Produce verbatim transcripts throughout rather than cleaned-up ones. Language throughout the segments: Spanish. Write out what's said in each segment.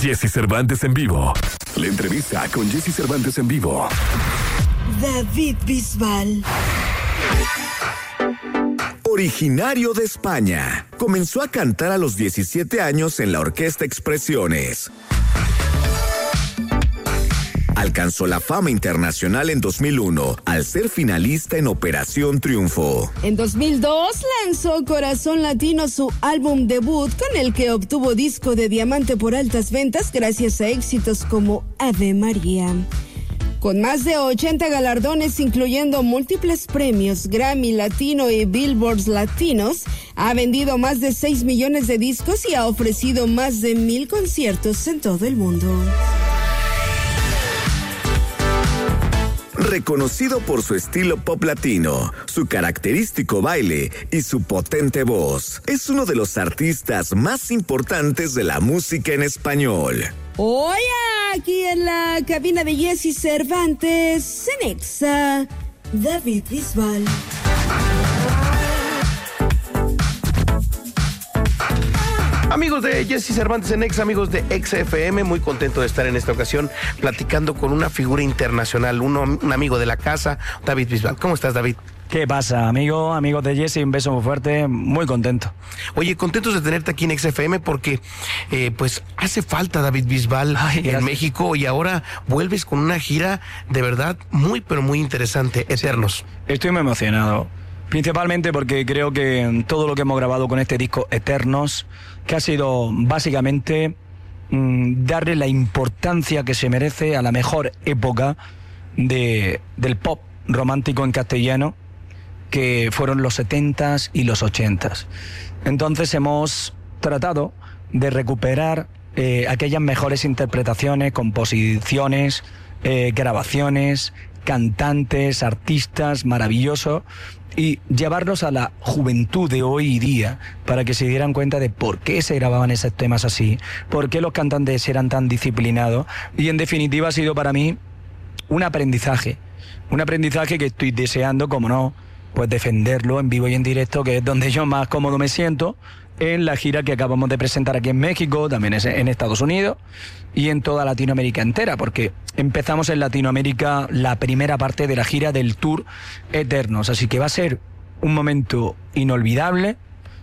Jesse Cervantes en vivo. La entrevista con Jesse Cervantes en vivo. David Bisbal. Originario de España, comenzó a cantar a los diecisiete años en la Orquesta Expresiones. Alcanzó la fama internacional en dos mil uno al ser finalista en Operación Triunfo. En dos mil dos lanzó Corazón Latino, su álbum debut, con el que obtuvo disco de diamante por altas ventas gracias a éxitos como Ave María. Con más de ochenta galardones, incluyendo múltiples premios Grammy Latino y Billboard Latinos, ha vendido más de seis millones de discos y ha ofrecido más de mil conciertos en todo el mundo. Reconocido por su estilo pop latino, su característico baile y su potente voz, es uno de los artistas más importantes de la música en español. Hoy aquí en la cabina de Jesse Cervantes, en Exa, David Bisbal. Amigos de Jesse Cervantes en Exa, amigos de Exa F M, muy contento de estar en esta ocasión platicando con una figura internacional, uno, un amigo de la casa, David Bisbal. ¿Cómo estás, David? ¿Qué pasa, amigo? Amigos de Jesse, un beso muy fuerte, muy contento. Oye, contentos de tenerte aquí en Exa F M porque eh, pues hace falta David Bisbal Ay, en México y ahora vuelves con una gira de verdad muy, pero muy interesante, Eternos. Estoy muy emocionado, principalmente porque creo que todo lo que hemos grabado con este disco Eternos, que ha sido básicamente mmm, darle la importancia que se merece a la mejor época de, del pop romántico en castellano, que fueron los setentas y los ochentas. Entonces hemos tratado de recuperar eh, aquellas mejores interpretaciones, composiciones, eh, grabaciones, cantantes, artistas maravillosos, y llevarlos a la juventud de hoy día para que se dieran cuenta de por qué se grababan esos temas así, por qué los cantantes eran tan disciplinados, y en definitiva ha sido para mí un aprendizaje, un aprendizaje que estoy deseando, como no, pues defenderlo en vivo y en directo, que es donde yo más cómodo me siento, en la gira que acabamos de presentar aquí en México, también en Estados Unidos y en toda Latinoamérica entera, porque empezamos en Latinoamérica la primera parte de la gira del Tour Eternos, así que va a ser un momento inolvidable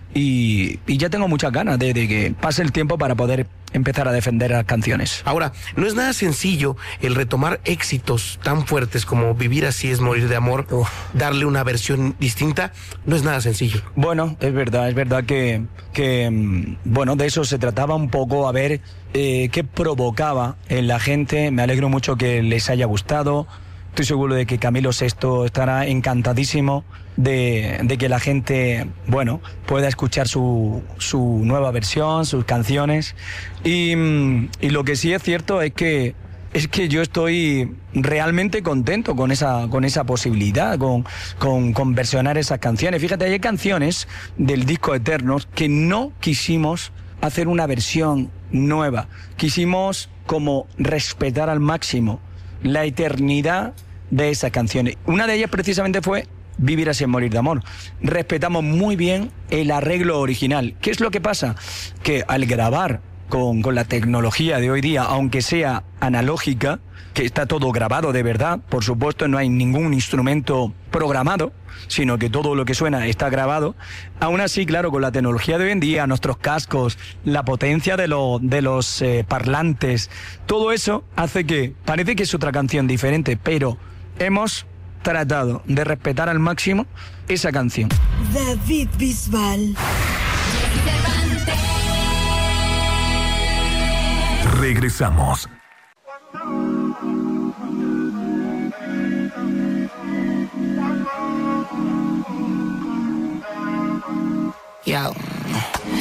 y, y ya tengo muchas ganas de, de que pase el tiempo para poder empezar a defender las canciones. Ahora, no es nada sencillo el retomar éxitos tan fuertes como Vivir así es morir de amor, Uf. darle una versión distinta, no es nada sencillo. Bueno, es verdad, es verdad que, que bueno, de eso se trataba un poco, a ver eh, qué provocaba en la gente. Me alegro mucho que les haya gustado. Estoy seguro de que Camilo Sesto estará encantadísimo de, de que la gente, bueno, pueda escuchar su, su nueva versión, sus canciones. Y, y lo que sí es cierto es que es que yo estoy realmente contento con esa, con esa posibilidad, con, con, con versionar esas canciones. Fíjate, hay canciones del disco Eternos que no quisimos hacer una versión nueva. Quisimos como respetar al máximo la eternidad de esas canciones. Una de ellas precisamente fue Vivir así es morir de amor. Respetamos muy bien el arreglo original. ¿Qué es lo que pasa? Que al grabar con, con la tecnología de hoy día, aunque sea analógica, que está todo grabado de verdad, por supuesto no hay ningún instrumento programado, sino que todo lo que suena está grabado. Aún así, claro, con la tecnología de hoy en día, nuestros cascos, la potencia de, lo, de los eh, parlantes, todo eso hace que parece que es otra canción diferente, pero hemos tratado de respetar al máximo esa canción. David Bisbal. Regresamos. Yo.